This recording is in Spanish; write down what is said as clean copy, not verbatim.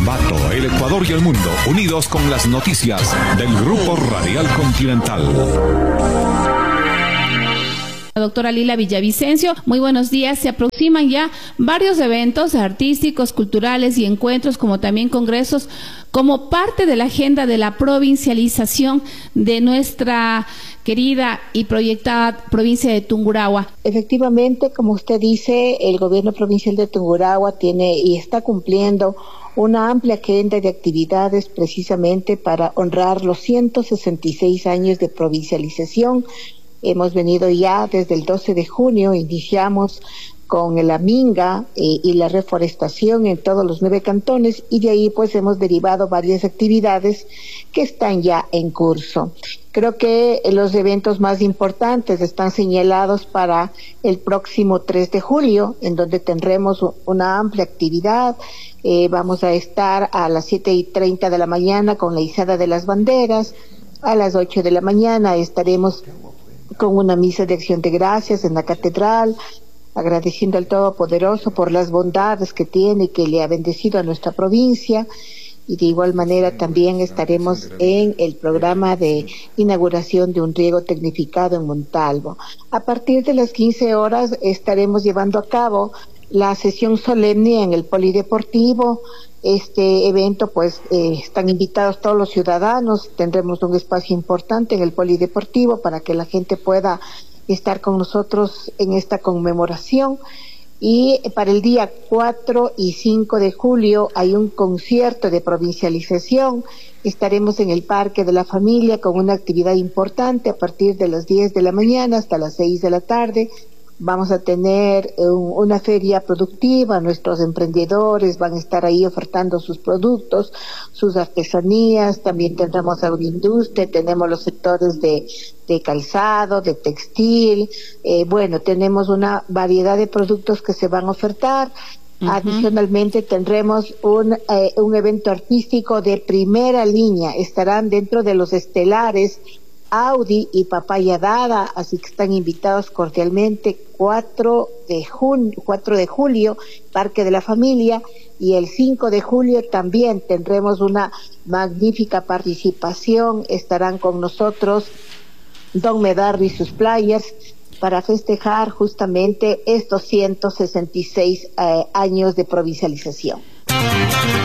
Ambato, el Ecuador y el mundo, unidos con las noticias del Grupo Radial Continental. La doctora Lila Villavicencio, muy buenos días. Se aproximan ya varios eventos artísticos, culturales y encuentros, como también congresos, como parte de la agenda de la provincialización de nuestra querida y proyectada provincia de Tungurahua. Efectivamente, como usted dice, el gobierno provincial de Tungurahua tiene y está cumpliendo una amplia agenda de actividades precisamente para honrar los 166 años de provincialización. Hemos venido ya desde el 12 de junio, iniciamos con la minga y la reforestación en todos los 9 cantones, y de ahí pues hemos derivado varias actividades que están ya en curso. Creo que los eventos más importantes están señalados para el próximo 3 de julio, en donde tendremos una amplia actividad. Vamos a estar a las 7:30 de la mañana con la izada de las banderas. A las 8 de la mañana estaremos con una misa de acción de gracias en la catedral, agradeciendo al Todopoderoso por las bondades que tiene y que le ha bendecido a nuestra provincia. Y de igual manera también estaremos en el programa de inauguración de un riego tecnificado en Montalvo. A partir de las 15 horas estaremos llevando a cabo la sesión solemne en el Polideportivo. Este evento pues están invitados todos los ciudadanos. Tendremos un espacio importante en el Polideportivo para que la gente pueda estar con nosotros en esta conmemoración. Y para el día 4 y 5 de julio hay un concierto de provincialización. Estaremos en el Parque de la Familia con una actividad importante a partir de las 10 de la mañana hasta las 6 de la tarde. Vamos a tener una feria productiva, nuestros emprendedores van a estar ahí ofertando sus productos, sus artesanías, también tendremos agroindustria, tenemos los sectores de calzado, de textil, tenemos una variedad de productos que se van a ofertar. Adicionalmente tendremos un evento artístico de primera línea, estarán dentro de los estelares Audi y Papaya Dada, así que están invitados cordialmente. 4 de julio, Parque de la Familia, y el 5 de julio también tendremos una magnífica participación. Estarán con nosotros Don Medardo y sus playas para festejar justamente estos 166 años de provincialización.